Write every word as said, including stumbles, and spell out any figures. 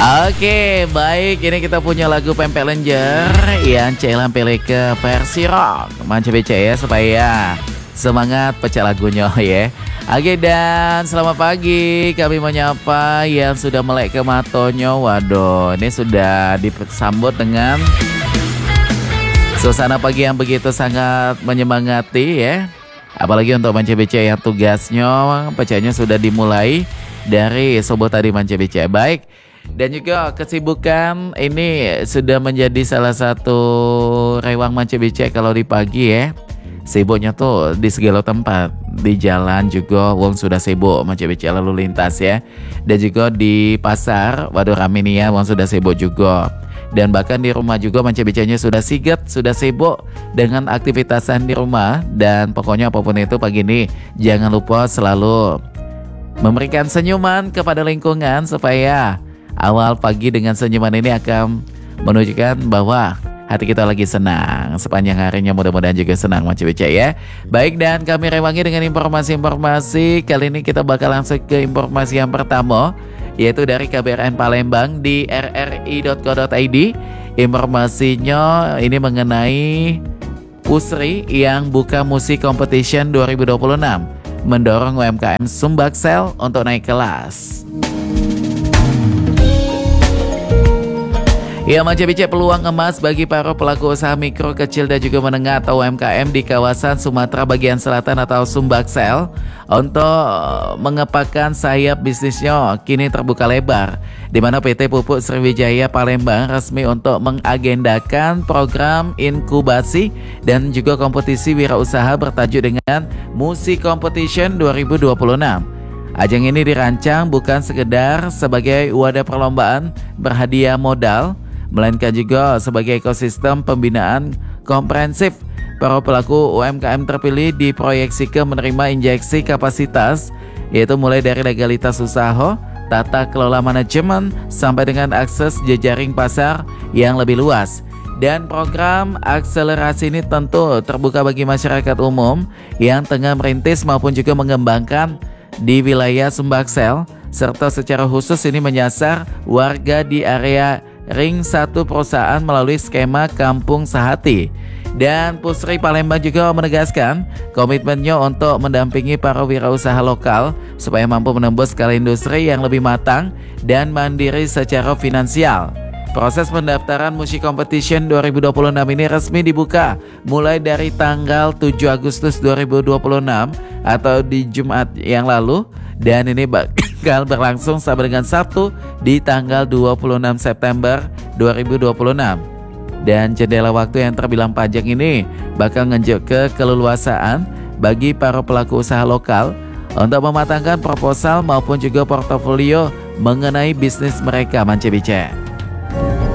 Oke, baik. Ini kita punya lagu Pempek Lenjer yang Cailan Peleke versi rock. Manca B C ya supaya semangat pecah lagunya ya. Oke, dan selamat pagi. Kami menyapa yang sudah melek ke matonyo. Waduh, ini sudah disambut dengan suasana pagi yang begitu sangat menyemangati ya. Apalagi untuk Manca B C yang tugasnya pecahnya sudah dimulai dari subuh tadi Manca B C. Baik. Dan juga kesibukan ini sudah menjadi salah satu rewang Manca B C kalau di pagi ya. Sibuknya tuh di segala tempat. Di jalan juga wong sudah sibuk Manca B C lalu lintas ya. Dan juga di pasar, waduh rame nih ya, wong sudah sibuk juga. Dan bahkan di rumah juga Manca B C-nya sudah siget, sudah sibuk dengan aktivitasan di rumah. Dan pokoknya apapun itu pagi ini jangan lupa selalu memberikan senyuman kepada lingkungan supaya awal pagi dengan senyuman ini akan menunjukkan bahwa hati kita lagi senang. Sepanjang harinya mudah-mudahan juga senang Manca B C ya. Baik, dan kami rewangi dengan informasi-informasi. Kali ini kita bakal langsung ke informasi yang pertama, yaitu dari K B R N Palembang di r r i dot co dot i d. Informasinya ini mengenai Pusri yang buka musik competition dua ribu dua puluh enam, mendorong U M K M Sumbaksel untuk naik kelas. Ya, Manca B C peluang emas bagi para pelaku usaha mikro, kecil dan juga menengah atau U M K M di kawasan Sumatera bagian selatan atau Sumbaksel untuk mengepakkan sayap bisnisnya kini terbuka lebar, di mana P T Pupuk Sriwijaya Palembang resmi untuk mengagendakan program inkubasi dan juga kompetisi wirausaha bertajuk dengan Musik Competition dua ribu dua puluh enam. Ajang ini dirancang bukan sekedar sebagai wadah perlombaan berhadiah modal, melainkan juga sebagai ekosistem pembinaan komprehensif. Para pelaku U M K M terpilih diproyeksikan menerima injeksi kapasitas, yaitu mulai dari legalitas usaha, tata kelola manajemen, sampai dengan akses jejaring pasar yang lebih luas. Dan program akselerasi ini tentu terbuka bagi masyarakat umum yang tengah merintis maupun juga mengembangkan di wilayah Sumbaksel, serta secara khusus ini menyasar warga di area Ring satu perusahaan melalui skema Kampung Sehati. Dan Pusri Palembang juga menegaskan komitmennya untuk mendampingi para wirausaha lokal supaya mampu menembus skala industri yang lebih matang dan mandiri secara finansial. Proses pendaftaran Musik Competition dua ribu dua puluh enam ini resmi dibuka mulai dari tanggal tujuh Agustus dua ribu dua puluh enam atau di Jumat yang lalu, dan ini bakal berlangsung sampai dengan Sabtu di tanggal dua puluh enam September dua ribu dua puluh enam. Dan jendela waktu yang terbilang panjang ini bakal ngejuk ke keleluasaan bagi para pelaku usaha lokal untuk mematangkan proposal maupun juga portofolio mengenai bisnis mereka Manca B C.